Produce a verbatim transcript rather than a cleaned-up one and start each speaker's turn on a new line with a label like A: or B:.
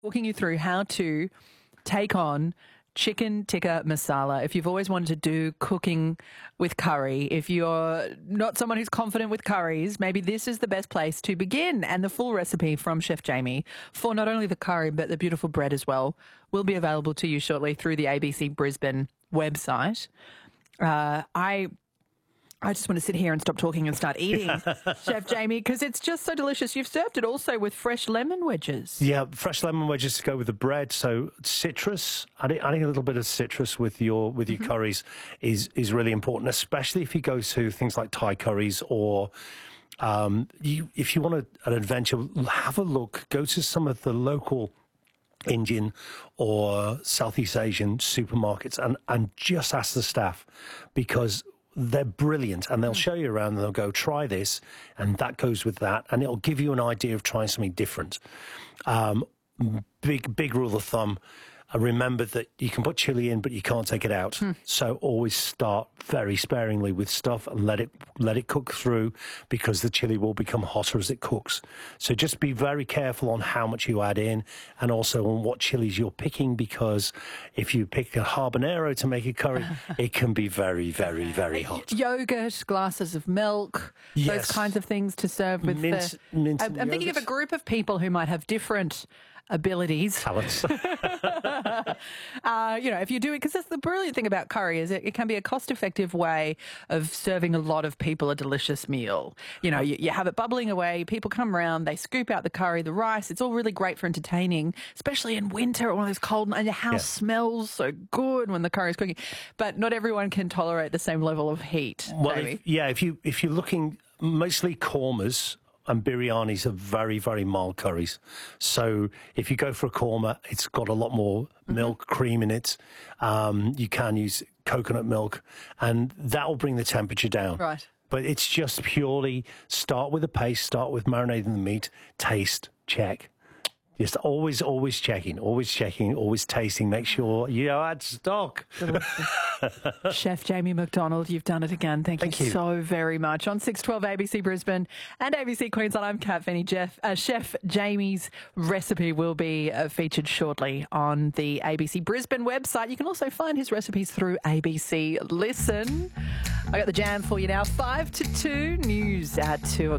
A: walking you through how to take on chicken tikka masala. If you've always wanted to do cooking with curry, if you're not someone who's confident with curries, maybe this is the best place to begin. And the full recipe from Chef Jamie for not only the curry but the beautiful bread as well will be available to you shortly through the A B C Brisbane website. Uh, I... I just want to sit here and stop talking and start eating, Chef Jamie, because it's just so delicious. You've served it also with fresh lemon wedges.
B: Yeah, fresh lemon wedges to go with the bread. So citrus, adding, adding a little bit of citrus with your with your mm-hmm. curries is is really important, especially if you go to things like Thai curries or um, you, if you want a, an adventure, have a look. Go to some of the local Indian or Southeast Asian supermarkets and, and just ask the staff, because they're brilliant, and they'll show you around and they'll go, try this, and that goes with that, and it'll give you an idea of trying something different. Um, big, big rule of thumb, uh, remember that you can put chili in, but you can't take it out. Hmm. So always start very sparingly with stuff and let it let it cook through, because the chili will become hotter as it cooks. So just be very careful on how much you add in, and also on what chilies you're picking, because if you pick a habanero to make a curry, it can be very, very, very hot.
A: Yogurt, glasses of milk,
B: yes.
A: those kinds of things to serve with
B: mint,
A: the...
B: Mint
A: I'm, I'm thinking of a group of people who might have different abilities.
B: Talents.
A: uh, you know, if you do it, because that's the brilliant thing about curry, is it, it can be a cost-effective way of serving a lot of people a delicious meal. You know, you, you have it bubbling away, people come around, they scoop out the curry, the rice. It's all really great for entertaining, especially in winter when it's cold and your house yeah. smells so good when the curry's cooking. But not everyone can tolerate the same level of heat.
B: Well, if, yeah, if you if you're looking, mostly kormas and biryanis are very, very mild curries. So if you go for a korma, it's got a lot more milk, mm-hmm. cream in it. Um, you can use coconut milk, and that will bring the temperature down.
A: Right.
B: But it's just purely start with the paste, start with marinating the meat, taste, check. Just always, always checking, always checking, always tasting. Make sure you add stock.
A: Chef Jamie McDonald, you've done it again. Thank,
B: Thank
A: you,
B: you
A: so very much. On six twelve A B C Brisbane and A B C Queensland, I'm Kat Finney. Jeff, uh, Chef Jamie's recipe will be uh, featured shortly on the A B C Brisbane website. You can also find his recipes through A B C Listen. I got the jam for you now. Five to two news at two o'clock.